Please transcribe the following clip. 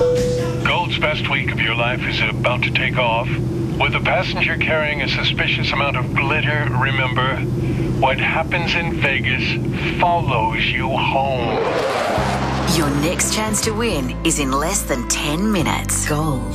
Gold's best week of your life is about to take off. With a passenger carrying a suspicious amount of glitter, remember, what happens in Vegas follows you home. Your next chance to win is in less than 10 minutes. Gold.